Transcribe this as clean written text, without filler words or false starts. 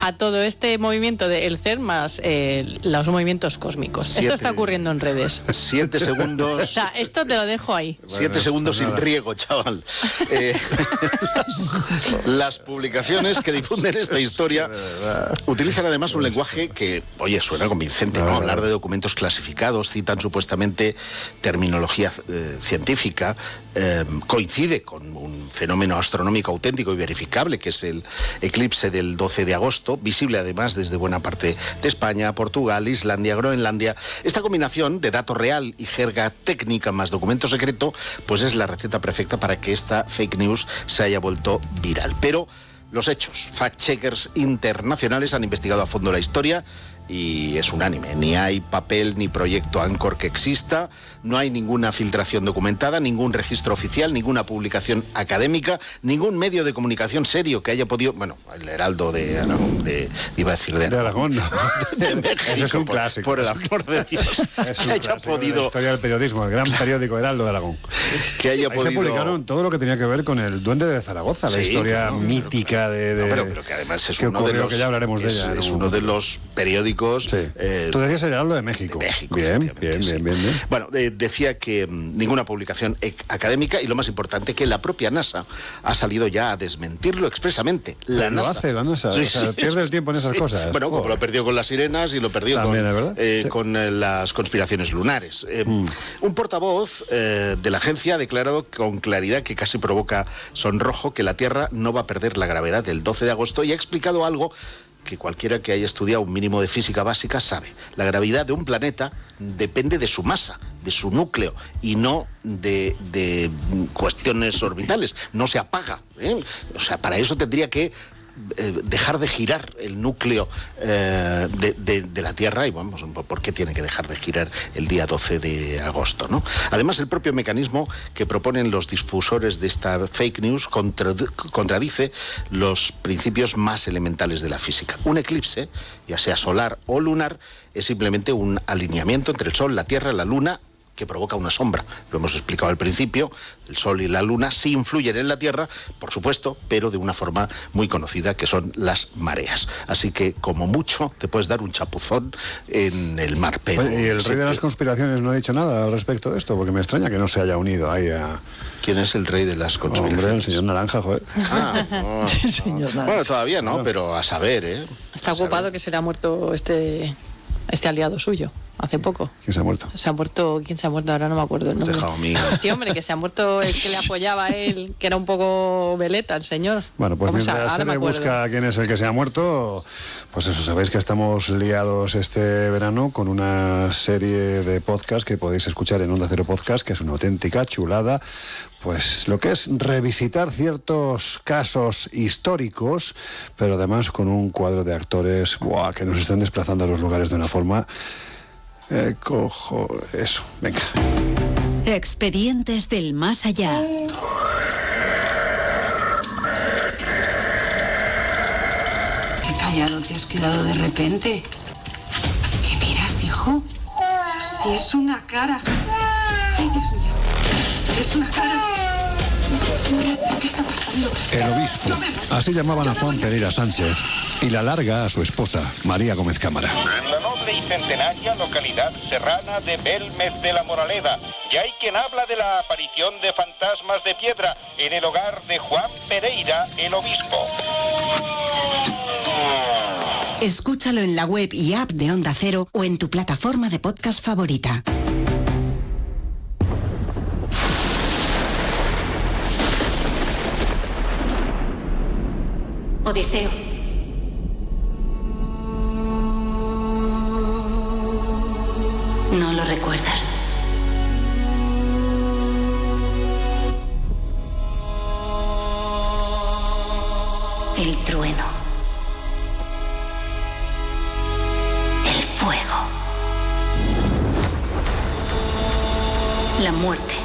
a todo este movimiento del CERN más los movimientos cósmicos. Esto está ocurriendo en redes. 7 segundos. O sea, esto te lo dejo ahí. 7 segundos sin riego, chaval. Las publicaciones que difunden esta historia utilizan además un lenguaje que, oye, suena convincente, ¿no? Hablar de documentos clasificados, citan supuestamente terminología científica, coincide con un fenómeno astronómico auténtico y verificable, que es el eclipse del 12 de agosto, visible además desde buena parte de España, Portugal, Islandia, Groenlandia. Esta combinación de dato real y jerga técnica más documento secreto, pues es la receta perfecta para que esta fake news se haya vuelto viral. Pero los hechos, fact-checkers internacionales han investigado a fondo la historia y es unánime. Ni hay papel ni proyecto Anchor que exista, no hay ninguna filtración documentada, ningún registro oficial, ninguna publicación académica, ningún medio de comunicación serio que haya podido... Bueno, el Heraldo de Aragón, iba a decir de Aragón, no. De México, eso es un clásico. Por el amor de Dios. Es un que haya clásico podido... de la historia del periodismo, el gran periódico Heraldo de Aragón. Que haya Ahí podido... se publicaron todo lo que tenía que ver con el Duende de Zaragoza, la historia mítica de... pero que además es uno de los... que ya hablaremos de ella. Es uno de los periódicos... Sí. Tú decías el Heraldo de México. De México, bien. Bueno, decía que ninguna publicación académica y lo más importante, que la propia NASA ha salido ya a desmentirlo expresamente. La NASA. Sí, o sea, pierde el tiempo en esas cosas. Bueno, como lo perdió con las sirenas y lo perdió también, con las conspiraciones lunares. Un portavoz de la agencia ha declarado con claridad, que casi provoca sonrojo, que la Tierra no va a perder la gravedad del 12 de agosto y ha explicado algo que cualquiera que haya estudiado un mínimo de física básica sabe. La gravedad de un planeta depende de su masa, de su núcleo, y no de cuestiones orbitales. No se apaga, ¿eh? O sea, para eso tendría que dejar de girar el núcleo de la Tierra, y vamos, ¿por qué tiene que dejar de girar el día 12 de agosto, ¿no? Además, el propio mecanismo que proponen los difusores de esta fake news contradice los principios más elementales de la física. Un eclipse, ya sea solar o lunar, es simplemente un alineamiento entre el Sol, la Tierra, la Luna, que provoca una sombra. Lo hemos explicado al principio. El Sol y la Luna sí influyen en la Tierra, por supuesto, pero de una forma muy conocida, que son las mareas. Así que, como mucho, te puedes dar un chapuzón en el mar. Pero ¿y el rey de las conspiraciones no ha dicho nada al respecto de esto? Porque me extraña que no se haya unido ahí a... ¿Quién es el rey de las conspiraciones? Hombre, el señor Naranja, joder. Señor Naranja. Bueno, todavía no, pero a saber, ¿eh? Está ocupado, que se le ha muerto este aliado suyo hace poco. ¿Quién se ha muerto? ¿Quién se ha muerto? Ahora no me acuerdo el nombre. Sí, hombre, que se ha muerto el que le apoyaba a él, que era un poco veleta, el señor. Bueno, pues mientras se le busca quién es el que se ha muerto, pues eso, sabéis que estamos liados este verano con una serie de podcasts que podéis escuchar en Onda Cero Podcast, que es una auténtica chulada. Pues lo que es revisitar ciertos casos históricos, pero además con un cuadro de actores que nos están desplazando a los lugares de una forma... eso, venga. Expedientes del más allá. Qué callado te has quedado de repente. ¿Qué miras, hijo? Si es una cara. Ay, Dios mío. Es una cara. ¿Qué está pasando? El obispo. Así llamaban a Juan Pereira Sánchez. Y la larga a su esposa, María Gómez Cámara. En la noble y centenaria localidad serrana de Belmez de la Moraleda, ya hay quien habla de la aparición de fantasmas de piedra en el hogar de Juan Pereira, el obispo. Escúchalo en la web y app de Onda Cero o en tu plataforma de podcast favorita. Odiseo. No lo recuerdas. El trueno. El fuego. La muerte.